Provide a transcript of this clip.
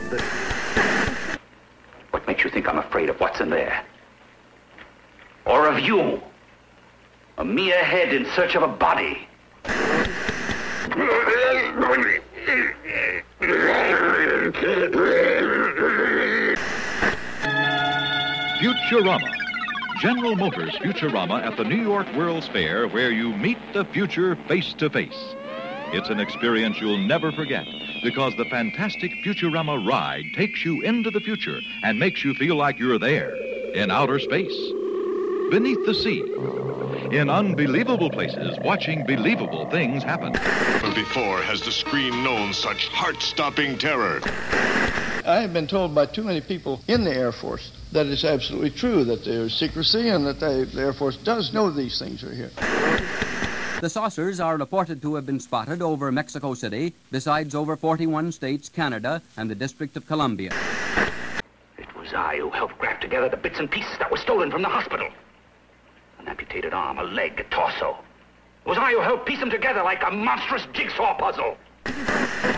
What makes you think I'm afraid of what's in there? Or of you? A mere head in search of a body. Futurama. General Motors Futurama at the New York World's Fair, where you meet the future face to face. It's an experience you'll never forget because the fantastic Futurama ride takes you into the future and makes you feel like you're there in outer space, beneath the sea, in unbelievable places, watching believable things happen. Never before has the screen known such heart-stopping terror. I have been told by too many people in the Air Force that it's absolutely true that there's secrecy and that the Air Force does know these things are here. The saucers are reported to have been spotted over Mexico City, besides over 41 states, Canada, and the District of Columbia. It was I who helped graft together the bits and pieces that were stolen from the hospital. An amputated arm, a leg, a torso. It was I who helped piece them together like a monstrous jigsaw puzzle.